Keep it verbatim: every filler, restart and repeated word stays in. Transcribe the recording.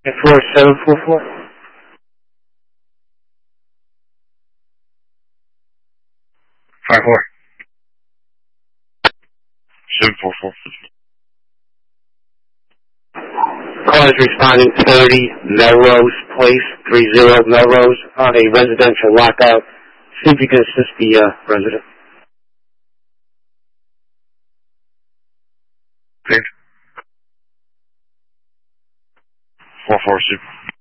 four seven four four. Five four. Seven four four. Call is responding thirty Melrose Place, three zero Melrose, on a residential lockout. See if you can assist the uh, resident. Page. Four four super.